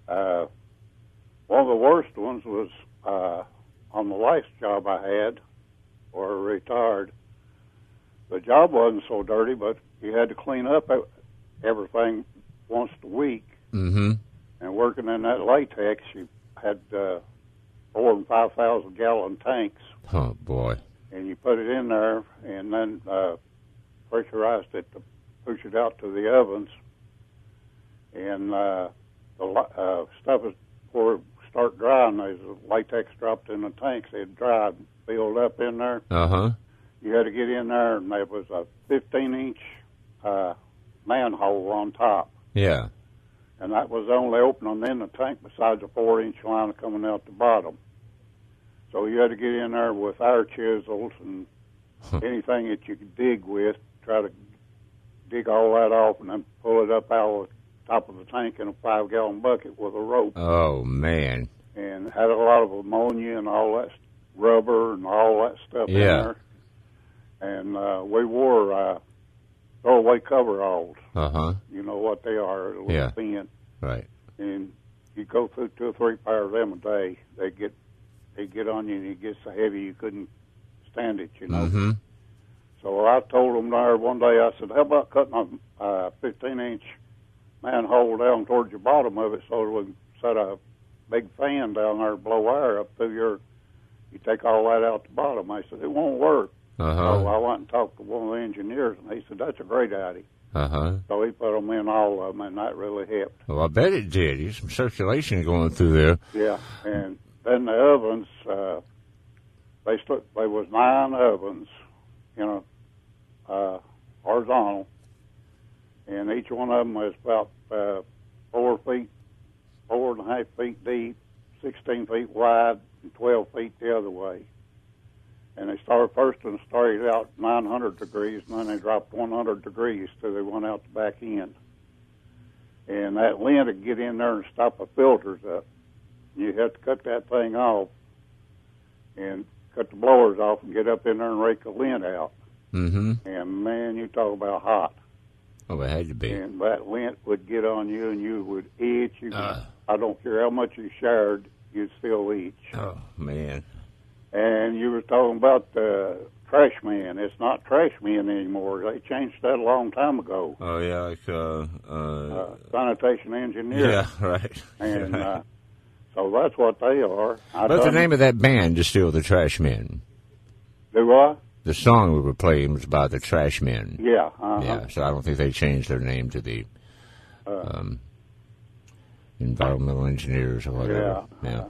One of the worst ones was on the last job I had, or retired. The job wasn't so dirty, but you had to clean up everything once a week. Mm-hmm. And working in that latex, you had 4,000 and 5,000 gallon tanks. Oh, boy. And you put it in there and then pressurized it to push it out to the ovens. And the stuff is before it start drying, as the latex dropped in the tanks, it dried, build up in there. Uh-huh. You had to get in there, and there was a 15-inch manhole on top. Yeah. And that was the only opening in the tank besides a 4-inch line coming out the bottom. So you had to get in there with our chisels and anything that you could dig with, try to dig all that off and then pull it up out of the top of the tank in a 5-gallon bucket with a rope. Oh, man. And had a lot of ammonia and all that rubber and all that stuff in there. And we wore throwaway coveralls. Uh-huh. You know what they are, a little thin. Right. And you go through 2 or 3 pairs of them a day. They get on you, and it gets so heavy you couldn't stand it, you know. Mm-hmm. So I told them there one day, I said, how about cutting a 15-inch manhole down towards the bottom of it so we can set a big fan down there to blow air up through you take all that out the bottom. I said, it won't work. Uh-huh. So I went and talked to one of the engineers, and he said, that's a great idea. Uh-huh. So he put them in all of them, and that really helped. Well, I bet it did. There's some circulation going through there. Yeah, and then the ovens, there was 9 ovens, horizontal, and each one of them was about 4.5 feet deep, 16 feet wide, and 12 feet the other way. And they started out 900 degrees, and then they dropped 100 degrees till they went out the back end. And that lint would get in there and stop the filters up. You have to cut that thing off and cut the blowers off and get up in there and rake the lint out. Mm-hmm. And, man, you talk about hot. Oh, it had to be. And that lint would get on you, and you would itch. I don't care how much you showered, you'd still itch. Oh, man. And you were talking about the trash man. It's not trash man anymore. They changed that a long time ago. Oh, yeah, like sanitation engineer. Yeah, right. And so that's what they are. What's the name of that band to steal the Trash Men? Do what? The song we were playing was about the Trash Men. Yeah. Uh-huh. Yeah, so I don't think they changed their name to the environmental engineers or whatever. Yeah.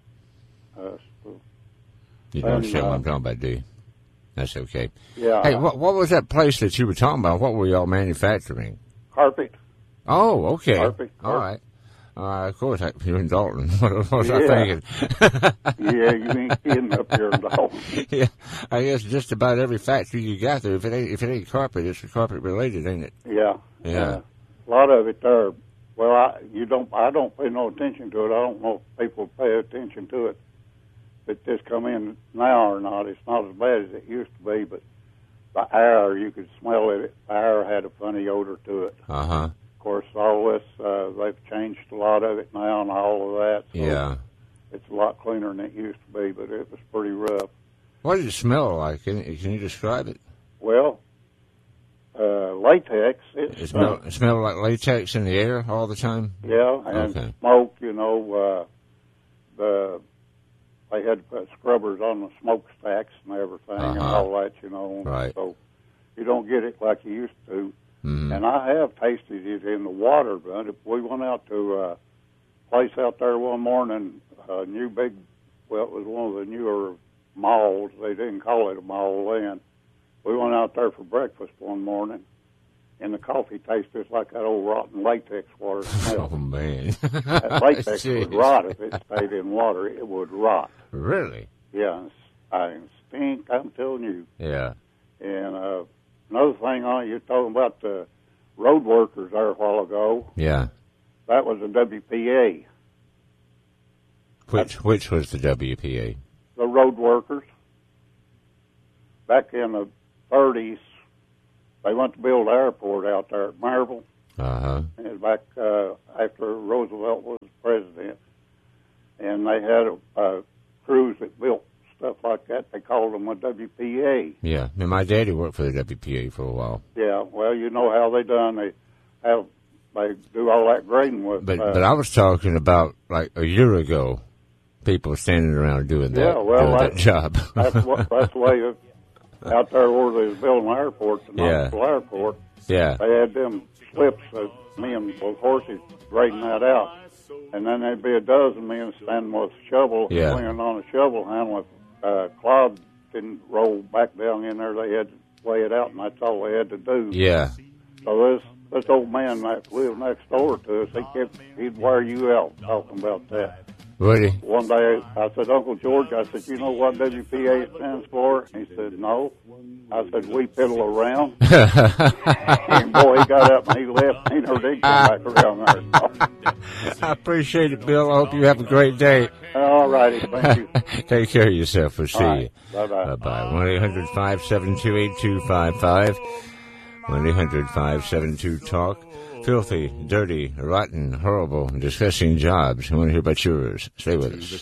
You don't understand what I'm talking about, do you? That's okay. Yeah. Hey, what was that place that you were talking about? What were y'all manufacturing? Carpet. Oh, okay. Carpet. All right. Of course, you're in Dalton. What was I thinking? Yeah, you ain't kidding up here in Dalton. Yeah, I guess just about every factory you got there, if it ain't carpet, it's carpet related, ain't it? Yeah. Yeah. A lot of it there. Well, I don't pay no attention to it. I don't know if people pay attention to it. If it just come in now or not, it's not as bad as it used to be, but the air, you could smell it. The air had a funny odor to it. Uh-huh. Of course, all this, they've changed a lot of it now and all of that. So yeah. It's a lot cleaner than it used to be, but it was pretty rough. What did it smell like? Can you describe it? Well, latex. It smelled like latex in the air all the time? Yeah, and smoke, they had to put scrubbers on the smokestacks and everything and all that, Right. So you don't get it like you used to. Mm-hmm. And I have tasted it in the water, but we went out to a place out there one morning, it was one of the newer malls. They didn't call it a mall then. We went out there for breakfast one morning, and the coffee tasted like that old rotten latex water smell. Oh, man. That latex would rot if it stayed in water. It would rot. Really? Yeah, I stink, I'm telling you. Yeah. And another thing, you're talking about the road workers there a while ago. Yeah. That was the WPA. Which was the WPA? The road workers. Back in the 30s, they went to build an airport out there at Maryville. And it was back after Roosevelt was president. And they had crews that built stuff like that. They called them a WPA. Yeah, and my daddy worked for the WPA for a while. Yeah, well, you know how they done. They do all that grading with. But I was talking about like a year ago, people standing around doing that. Yeah, well, doing that job. that's the way out there where they was building the airport, the Knoxville Airport. Yeah, they had them slips that men with horses grading that out, and then there'd be a dozen men standing with a shovel, swinging on a shovel handle. Cloud didn't roll back down in there. They had to weigh it out, and that's all they had to do. Yeah. So this old man that lived next door to us, he'd wear you out talking about that. Would he? One day I said, Uncle George, I said, you know what WPA stands for? He said, no. I said, we piddle around. And boy, he got up and he left. He never did come back around there. I appreciate it, Bill. I hope you have a great day. All righty. Thank you. Take care of yourself. We'll see you. Bye-bye. Bye-bye. 1-800-572-8255. 1-800-572-TALK. Filthy, dirty, rotten, horrible, disgusting jobs. I want to hear about yours. Stay with us.